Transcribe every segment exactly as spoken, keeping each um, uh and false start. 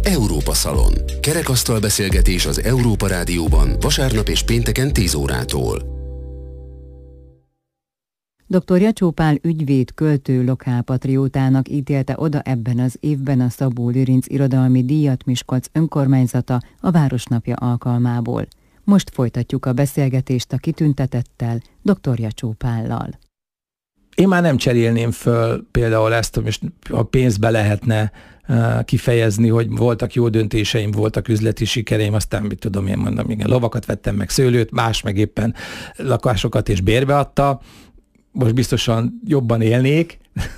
Európa Szalon. Kerekasztal beszélgetés az Európa Rádióban vasárnap és pénteken tíz órától. doktor Jacsó Pál ügyvéd költő lokálpatriótának ítélte oda ebben az évben a Szabó Lőrinc irodalmi díjat Miskolc önkormányzata a Városnapja alkalmából. Most folytatjuk a beszélgetést a kitüntetettel, doktor Jacsó Pállal. Én már nem cserélném föl például ezt, hogy most a pénzbe lehetne uh, kifejezni, hogy voltak jó döntéseim, voltak üzleti sikereim, aztán mit tudom én mondom, igen, lovakat vettem meg szőlőt, más meg éppen lakásokat és bérbe adta. Most biztosan jobban élnék,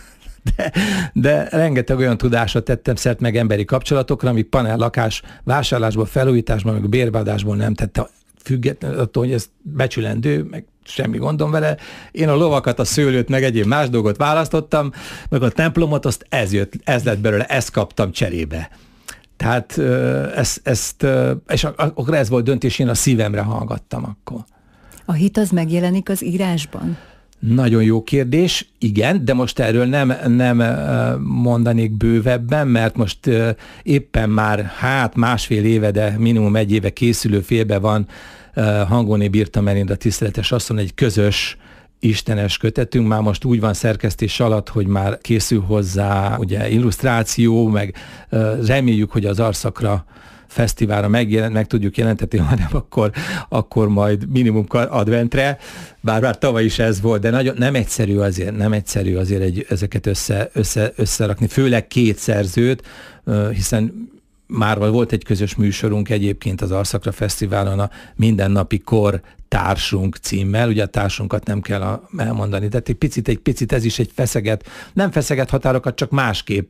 de, de rengeteg olyan tudásra tettem szert meg emberi kapcsolatokra, amik panel lakás vásárlásból, felújításból, meg bérbeadásból nem tette, függetlenül attól, hogy ez becsülendő, meg semmi gondom vele. Én a lovakat, a szőlőt, meg egyéb más dolgot választottam, meg a templomot, azt ez jött, ez lett belőle, ezt kaptam cserébe. Tehát ezt, ezt és akkor ez volt döntés, én a szívemre hallgattam akkor. A hit az megjelenik az írásban? Nagyon jó kérdés, igen, de most erről nem, nem mondanék bővebben, mert most éppen már hát másfél éve, de minimum egy éve készülő félbe van Hangóné Birta Melinda tiszteletes asszony egy közös istenes kötetünk, már most úgy van szerkesztés alatt, hogy már készül hozzá ugye illusztráció, meg reméljük, hogy az Arszakra fesztiválra megjelent, meg tudjuk jelentetni, hanem akkor, akkor majd minimum adventre, bár már tavaly is ez volt, de nagyon, nem egyszerű azért, nem egyszerű azért egy, ezeket össze, össze, összerakni, főleg két szerzőt, hiszen már volt egy közös műsorunk egyébként az Arszakra Fesztiválon, a Mindennapi Kor társunk címmel, ugye a társunkat nem kell elmondani, tehát egy picit, egy picit ez is egy feszeget, nem feszeget határokat, csak másképp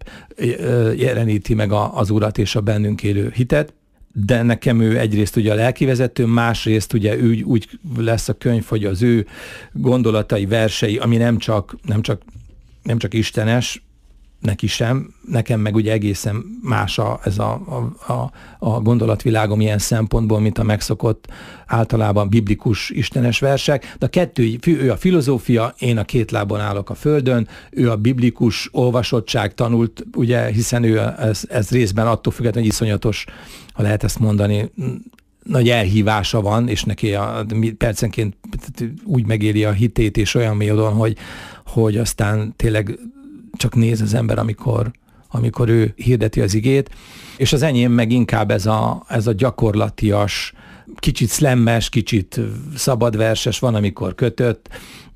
jeleníti meg a, az Urat és a bennünk élő hitet, de nekem ő egyrészt ugye a lelkivezető, másrészt ugye úgy, úgy lesz a könyv, hogy az ő gondolatai, versei, ami nem csak, nem csak, nem csak istenes, neki sem, nekem meg ugye egészen más a, ez a, a, a, a gondolatvilágom ilyen szempontból, mint a megszokott általában biblikus istenes versek, de a kettő, ő a filozófia, én a két lábon állok a földön, ő a biblikus olvasottság tanult, ugye, hiszen ő ez, ez részben attól függetlenül, hogy iszonyatos, ha lehet ezt mondani, nagy elhívása van, és neki a, percenként úgy megéli a hitét, és olyan módon, hogy, hogy aztán tényleg csak néz az ember, amikor, amikor ő hirdeti az igét, és az enyém meg inkább ez a, ez a gyakorlatias, kicsit szlemmes, kicsit szabadverses, van, amikor kötött,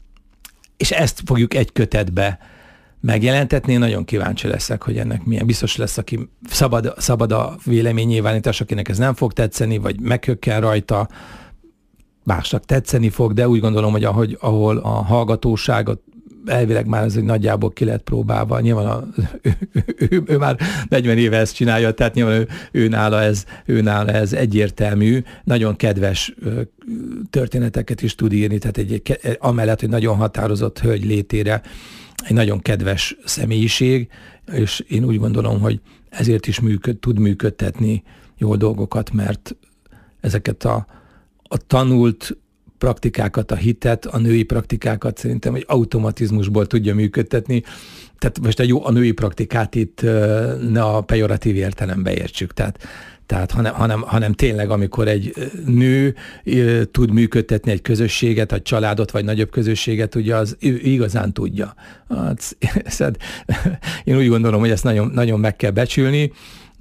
és ezt fogjuk egy kötetbe megjelentetni. Én nagyon kíváncsi leszek, hogy ennek milyen. Biztos lesz, aki szabad, szabad a véleménynyilvánítás, akinek ez nem fog tetszeni, vagy meghökken rajta, másnak tetszeni fog, de úgy gondolom, hogy ahogy, ahol a hallgatóságot elvileg már ez egy nagyjából ki lett próbálva. Nyilván a, ő, ő, ő, ő már negyven éve ezt csinálja, tehát nyilván ő, ő, nála ez, ő nála ez egyértelmű, nagyon kedves történeteket is tud írni, tehát egy, egy, amellett, hogy nagyon határozott hölgy létére egy nagyon kedves személyiség, és én úgy gondolom, hogy ezért is működ, tud működtetni jó dolgokat, mert ezeket a, a tanult praktikákat, a hitet, a női praktikákat szerintem egy automatizmusból tudja működtetni. Tehát most a jó a női praktikát itt ne a pejoratív értelembe értsük. Tehát, tehát hanem, hanem, hanem tényleg, amikor egy nő tud működtetni egy közösséget, egy családot, vagy nagyobb közösséget, ugye az ő igazán tudja. Hát, én úgy gondolom, hogy ezt nagyon, nagyon meg kell becsülni,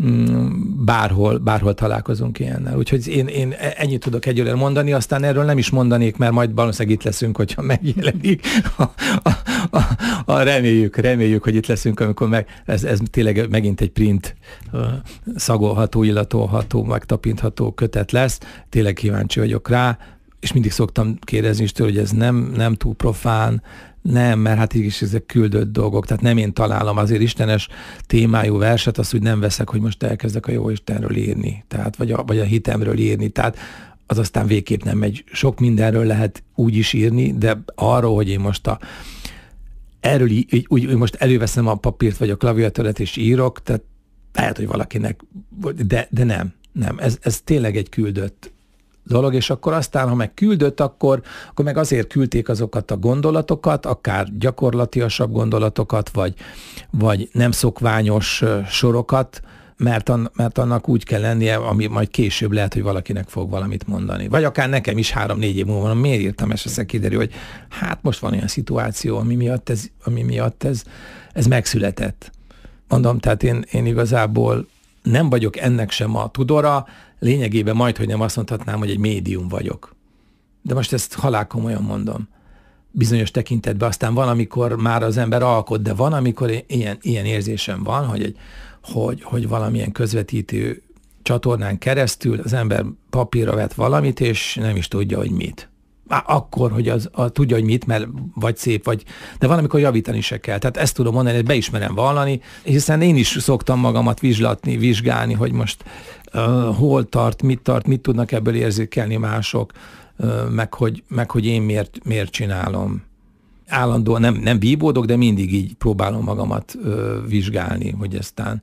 bárhol, bárhol találkozunk ilyennel. Úgyhogy én, én ennyit tudok egyelőre mondani, aztán erről nem is mondanék, mert majd valószínűleg itt leszünk, hogyha megjelenik. A, a, a, a reméljük, reméljük, hogy itt leszünk, amikor meg, ez, ez tényleg megint egy print szagolható, illatolható, megtapintható kötet lesz. Tényleg kíváncsi vagyok rá, és mindig szoktam kérdezni is tőle, hogy ez nem, nem túl profán, nem, mert hát így is ezek küldött dolgok, tehát nem én találom azért istenes témájú verset, azt úgy nem veszek, hogy most elkezdek a jó Istenről írni, tehát vagy a, vagy a hitemről írni, tehát az aztán végképp nem megy. Sok mindenről lehet úgy is írni, de arról, hogy én most a erről így, úgy, most előveszem a papírt vagy a klaviatúrát és írok, tehát lehet, hogy valakinek, de, de nem, nem, ez, ez tényleg egy küldött dolog, és akkor aztán, ha meg küldött, akkor, akkor meg azért küldték azokat a gondolatokat, akár gyakorlatiasabb gondolatokat, vagy, vagy nem szokványos sorokat, mert, an, mert annak úgy kell lennie, ami majd később lehet, hogy valakinek fog valamit mondani. Vagy akár nekem is három-négy év múlva, miért írtam, és aztán kiderül, hogy hát most van olyan szituáció, ami miatt ez, ami miatt ez, ez megszületett. Mondom, tehát én, én igazából nem vagyok ennek sem a tudora, lényegében majd, hogy nem azt mondhatnám, hogy egy médium vagyok. De most ezt halálkomolyan mondom. Bizonyos tekintetben aztán van, amikor már az ember alkot, de van, amikor ilyen, ilyen érzésem van, hogy, egy, hogy, hogy valamilyen közvetítő csatornán keresztül az ember papírra vet valamit, és nem is tudja, hogy mit. Már akkor, hogy az, a, tudja, hogy mit, mert vagy szép, vagy... De van, amikor javítani se kell. Tehát ezt tudom mondani, hogy beismerem vallani, hiszen én is szoktam magamat vizslatni, vizsgálni, hogy most uh, hol tart, mit tart, mit tudnak ebből érzékelni mások, uh, meg, hogy, meg hogy én miért, miért csinálom. Állandóan nem, nem bívódok, de mindig így próbálom magamat uh, vizsgálni, hogy aztán...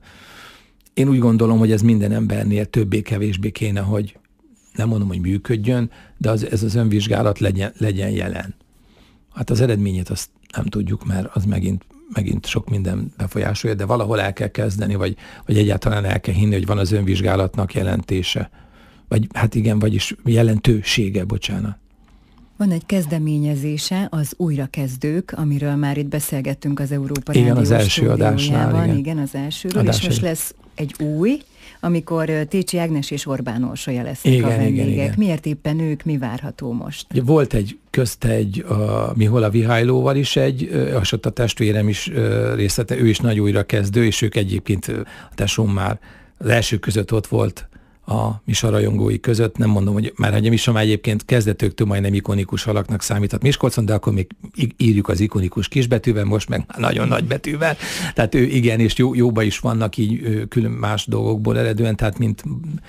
Én úgy gondolom, hogy ez minden embernél többé-kevésbé kéne, hogy nem mondom, hogy működjön, de az, ez az önvizsgálat legyen, legyen jelen. Hát az eredményét azt nem tudjuk, mert az megint, megint sok minden befolyásolja, de valahol el kell kezdeni, vagy, vagy egyáltalán el kell hinni, hogy van az önvizsgálatnak jelentése. Vagy hát igen, vagyis jelentősége, bocsánat. Van egy kezdeményezése, az Újrakezdők, amiről már itt beszélgettünk az Európa igen, Rádió az első adásnál. Igen. igen, az elsőről, Adás és most egy. lesz egy új, amikor Técsi Ágnes és Orbán Orsolya lesznek igen, a vendégek. Igen, igen. Miért éppen ők, mi várható most? Volt egy, közte egy, a Mihola Vihajlóval is egy, és ott a testvérem is részlete, ő is nagy újrakezdő, és ők egyébként a tesóm már az első között ott volt a Misa rajongói között. Nem mondom, hogy már hogy a Misa már egyébként kezdetőktől majdnem ikonikus alaknak számított Miskolcon, de akkor még írjuk az ikonikus kisbetűvel, most meg már nagyon nagy betűvel. Tehát ő igen, és jó, jóba is vannak így külön más dolgokból eredően, tehát mint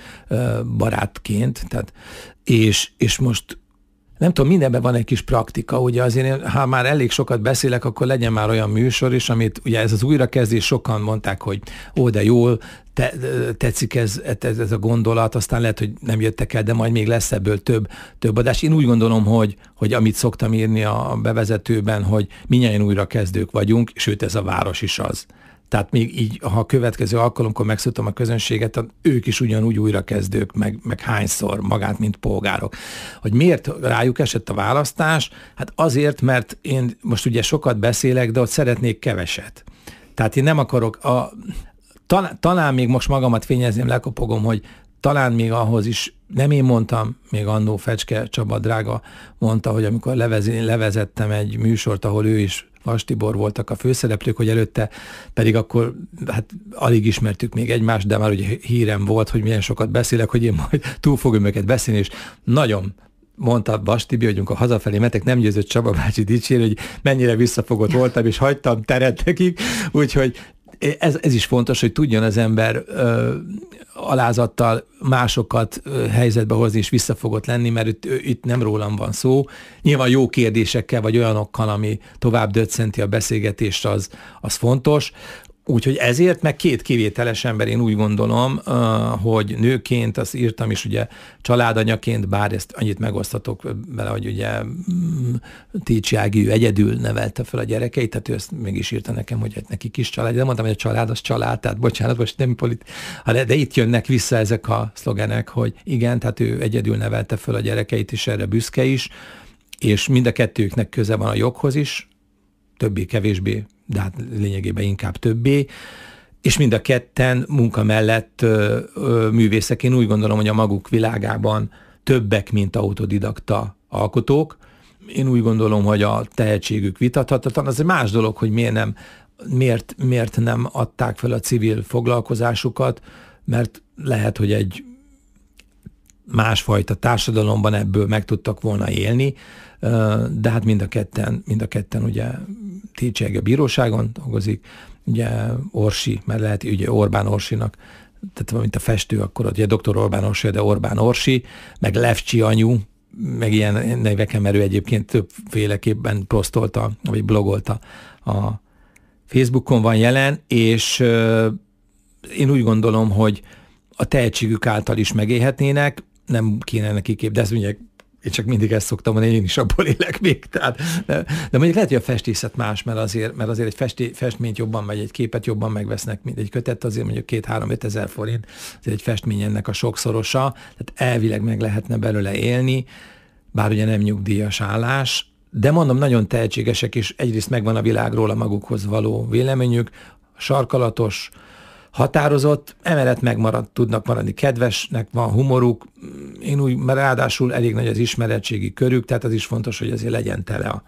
barátként. Tehát, és, és most nem tudom, mindenben van egy kis praktika, ugye azért, ha már elég sokat beszélek, akkor legyen már olyan műsor is, amit ugye ez az újrakezdés, sokan mondták, hogy ó, de jól, te, tetszik ez, ez, ez a gondolat, aztán lehet, hogy nem jöttek el, de majd még lesz ebből több, több adás. Én úgy gondolom, hogy, hogy amit szoktam írni a bevezetőben, hogy mindnyájan újrakezdők vagyunk, sőt ez a város is az. Tehát még így, ha a következő alkalomkor megszóltam a közönséget, ők is ugyanúgy újrakezdők, meg, meg hányszor magát, mint polgárok. Hogy miért rájuk esett a választás? Hát azért, mert én most ugye sokat beszélek, de ott szeretnék keveset. Tehát én nem akarok, a, talán, talán még most magamat fényezném, lekopogom, hogy talán még ahhoz is, nem én mondtam, még annó Fecske Csaba drága mondta, hogy amikor levez, levezettem egy műsort, ahol ő is Vas Tibor voltak a főszereplők, hogy előtte pedig akkor hát alig ismertük még egymást, de már ugye hírem volt, hogy milyen sokat beszélek, hogy én majd túl fogom őket beszélni, és nagyon mondta Vas Tibi, hogy amikor hazafelé metek, nem győzött Csaba bácsi dicsérni, hogy mennyire visszafogott voltam, és hagytam teret nekik, úgyhogy ez, ez is fontos, hogy tudjon az ember ö, alázattal másokat ö, helyzetbe hozni, és visszafogott lenni, mert itt, itt nem rólam van szó. Nyilván jó kérdésekkel, vagy olyanokkal, ami tovább döccenti a beszélgetést, az, az fontos. Úgyhogy ezért, meg két kivételes ember, én úgy gondolom, hogy nőként, azt írtam is ugye családanyaként, bár ezt annyit megosztatok bele, hogy ugye Técsi Ági, ő egyedül nevelte fel a gyerekeit, tehát ő ezt mégis írta nekem, hogy neki kis család. De mondtam, hogy a család az család, tehát bocsánat, most nem polit... De itt jönnek vissza ezek a szlogenek, hogy igen, tehát ő egyedül nevelte fel a gyerekeit, és erre büszke is, és mind a kettőknek köze van a joghoz is, többé-kevésbé, de hát lényegében inkább többé, és mind a ketten munka mellett ö, ö, művészek. Én úgy gondolom, hogy a maguk világában többek, mint autodidakta alkotók. Én úgy gondolom, hogy a tehetségük vitathatatlan. Az egy más dolog, hogy miért nem, miért, miért nem adták fel a civil foglalkozásukat, mert lehet, hogy egy másfajta társadalomban ebből meg tudtak volna élni, de hát mind a ketten, mind a ketten ugye Técsi Ági a bíróságon dolgozik, ugye Orsi, mert lehet ugye Orbán Orsinak, tehát mint a festő, akkor ugye doktor Orbán Orsi, de Orbán Orsi, meg Levcsi anyu, meg ilyen neveken, mert ő egyébként többféleképpen posztolta, vagy blogolta a Facebookon van jelen, és én úgy gondolom, hogy a tehetségük által is megélhetnének, nem kéne nekik kép, de ez ugye Én csak mindig ezt szoktam mondani, én is abból élek még. Tehát, de, de mondjuk lehet, hogy a festészet más, mert azért, mert azért egy festi, festményt jobban, vagy egy képet jobban megvesznek, mint egy kötet, azért mondjuk két-három-öt ezer forint, azért egy festmény ennek a sokszorosa, tehát elvileg meg lehetne belőle élni, bár ugye nem nyugdíjas állás, de mondom, nagyon tehetségesek, és egyrészt megvan a világról a magukhoz való véleményük, sarkalatos, határozott, emellett megmarad, tudnak maradni kedvesnek, van humoruk, én úgy, mert ráadásul elég nagy az ismeretségi körük, tehát az is fontos, hogy azért legyen tele a,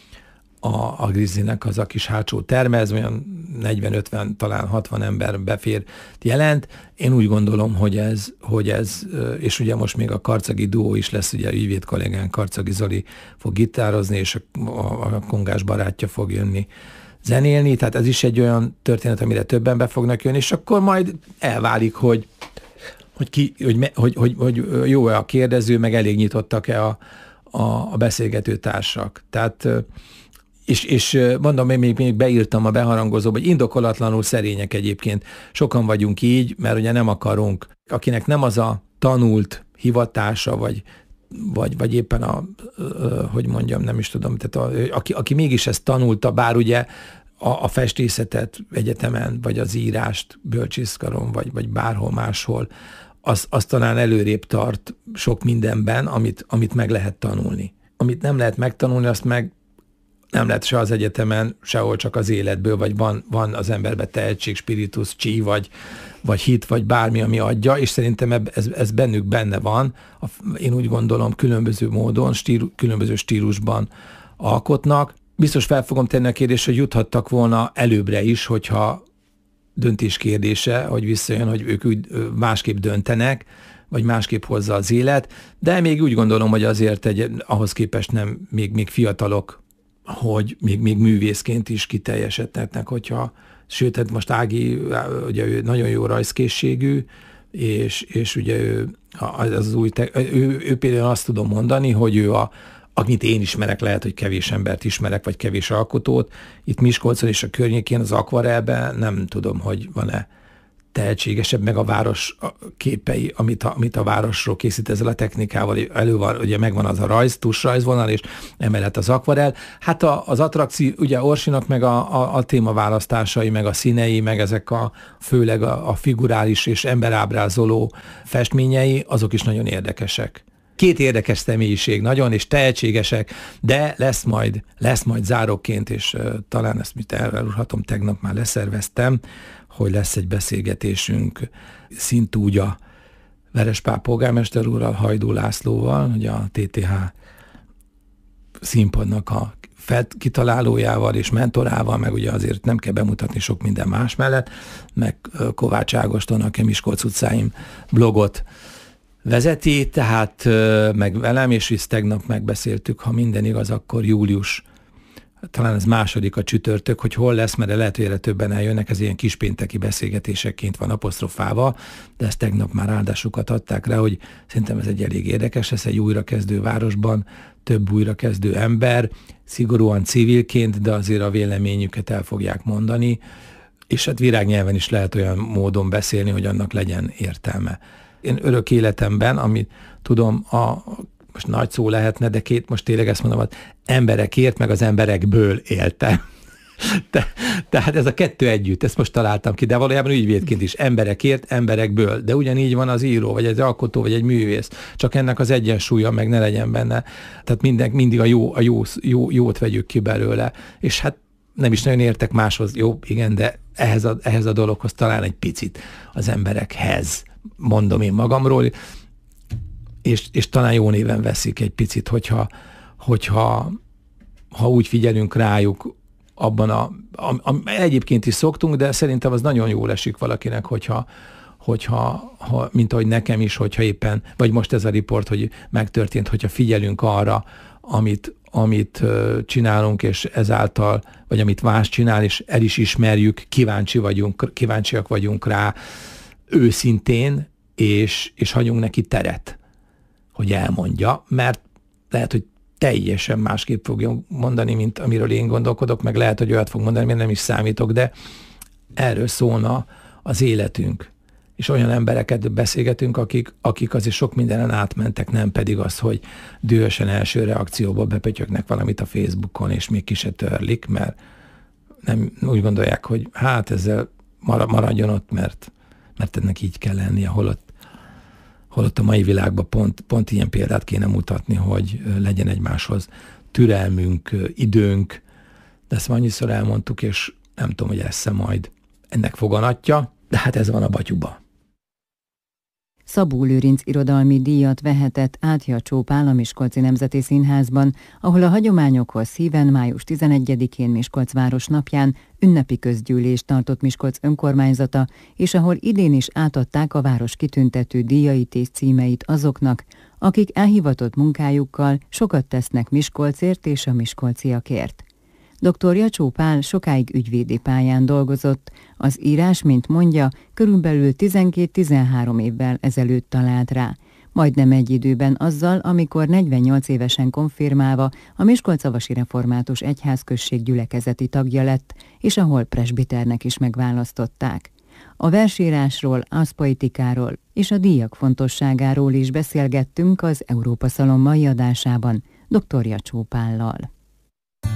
a, a Grizzlynek az a kis hátsó terme, ez olyan negyven-ötven, talán hatvan ember befér jelent. Én úgy gondolom, hogy ez, hogy ez, és ugye most még a karcagi duó is lesz, ugye ügyvéd kollégán Karcagi Zoli fog gitározni, és a, a, a kongás barátja fog jönni zenélni, tehát ez is egy olyan történet, amire többen be fognak jönni, és akkor majd elválik, hogy, hogy, ki, hogy, hogy, hogy, hogy jó-e a kérdező, meg elég nyitottak-e a, a, a beszélgető társak. Tehát, és, és mondom, én még, még beírtam a beharangozóba, hogy indokolatlanul szerények egyébként. Sokan vagyunk így, mert ugye nem akarunk, akinek nem az a tanult hivatása, vagy Vagy, vagy éppen a, hogy mondjam, nem is tudom, tehát a, aki, aki mégis ezt tanulta, bár ugye a, a festészetet egyetemen, vagy az írást bölcsészkaron, vagy, vagy bárhol máshol, az, az talán előrébb tart sok mindenben, amit, amit meg lehet tanulni. Amit nem lehet megtanulni, azt meg nem lehet se az egyetemen, sehol csak az életből, vagy van, van az emberben tehetség, spiritus, csí, vagy, vagy hit, vagy bármi, ami adja, és szerintem ez, ez bennük benne van. Én úgy gondolom, különböző módon, stílu, különböző stílusban alkotnak. Biztos fel fogom tenni a kérdést, hogy juthattak volna előbbre is, hogyha döntés kérdése, hogy visszajön, hogy ők úgy másképp döntenek, vagy másképp hozza az élet, de még úgy gondolom, hogy azért egy, ahhoz képest nem, még, még fiatalok, hogy még, még művészként is kiteljesedhetnek, hogyha, sőt, hát most Ági, ugye ő nagyon jó rajzkészségű, és, és ugye ő, az, az új, te, ő, ő például azt tudom mondani, hogy ő a, amit én ismerek, lehet, hogy kevés embert ismerek, vagy kevés alkotót, itt Miskolcon és a környékén az akvarelben nem tudom, hogy van-e tehetségesebb, meg a város képei, amit a, amit a városról készít ezzel a technikával, elő van, ugye megvan az a rajz, tusrajzvonal, és emellett az akvarel. Hát a, az attrakció, ugye Orsinak meg a, a, a témaválasztásai, meg a színei, meg ezek a főleg a, a figurális és emberábrázoló festményei, azok is nagyon érdekesek. Két érdekes személyiség, nagyon, és tehetségesek, de lesz majd, lesz majd záróként, és uh, talán ezt mit elrúghatom, tegnap már leszerveztem, hogy lesz egy beszélgetésünk szintúgy a Verespál polgármester úrral, Hajdú Lászlóval, ugye a té té há színpadnak a kitalálójával és mentorával, meg ugye azért nem kell bemutatni sok minden más mellett, meg Kovács Ágoston, aki Miskolc utcáim blogot vezeti, tehát meg velem, és is tegnap megbeszéltük, ha minden igaz, akkor július, talán ez második a csütörtök, hogy hol lesz, mert lehet, hogy erre többen eljönnek, ez ilyen kispénteki beszélgetésekként van apostrofálva, de ezt tegnap már áldásukat adták rá, hogy szerintem ez egy elég érdekes, ez egy újrakezdő városban, több újrakezdő ember, szigorúan civilként, de azért a véleményüket el fogják mondani, és hát virágnyelven is lehet olyan módon beszélni, hogy annak legyen értelme. Én örök életemben, amit tudom, a, most nagy szó lehetne, de két, most tényleg ezt mondom, hogy emberekért, meg az emberekből éltem. Te, tehát ez a kettő együtt, ezt most találtam ki, de valójában ügyvédként is emberekért, emberekből, de ugyanígy van az író, vagy egy alkotó, vagy egy művész, csak ennek az egyensúlya meg ne legyen benne. Tehát minden, mindig a, jó, a jó, jó, jót vegyük ki belőle, és hát nem is nagyon értek máshoz, jó, igen, de ehhez a, ehhez a dologhoz talán egy picit az emberekhez, mondom én magamról, és, és talán jó néven veszik egy picit, hogyha, hogyha ha úgy figyelünk rájuk, abban a, a, a, egyébként is szoktunk, de szerintem az nagyon jól esik valakinek, hogyha, hogyha ha, mint ahogy nekem is, hogyha éppen, vagy most ez a riport, hogy megtörtént, hogyha figyelünk arra, amit, amit csinálunk, és ezáltal, vagy amit más csinál, és el is ismerjük, kíváncsi vagyunk, kíváncsiak vagyunk rá őszintén, és, és hagyunk neki teret, hogy elmondja, mert lehet, hogy teljesen másképp fogja mondani, mint amiről én gondolkodok, meg lehet, hogy olyat fog mondani, mert nem is számítok, de erről szólna az életünk. és olyan embereket beszélgetünk, akik, akik azért sok mindenen átmentek, nem pedig az, hogy dühösen első reakcióból bepötyögnek valamit a Facebookon, és még ki se törlik, mert nem úgy gondolják, hogy hát ezzel maradjon ott, mert, mert ennek így kell lennie, holott, holott a mai világban pont, pont ilyen példát kéne mutatni, hogy legyen egymáshoz türelmünk, időnk, de ezt annyiszor elmondtuk, és nem tudom, hogy lesz-e majd ennek foganatja, de hát ez van a batyuba. Szabó Lőrinc irodalmi díjat vehetett Átja Csópál a Miskolci Nemzeti Színházban, ahol a hagyományokhoz híven május tizenegyedikén Miskolc városnapján ünnepi közgyűlést tartott Miskolc önkormányzata, és ahol idén is átadták a város kitüntető díjait és címeit azoknak, akik elhivatott munkájukkal sokat tesznek Miskolcért és a miskolciakért. doktor Jacsó Pál sokáig ügyvédi pályán dolgozott, az írás, mint mondja, körülbelül tizenkét-tizenhárom évvel ezelőtt talált rá, majdnem egy időben azzal, amikor negyvennyolc évesen konfirmálva a Miskolcavasi Református Egyházközség gyülekezeti tagja lett, és ahol presbiternek is megválasztották. A versírásról, aszpoetikáról és a díjak fontosságáról is beszélgettünk az Európa Szalon mai adásában doktor Jacsó Pállal.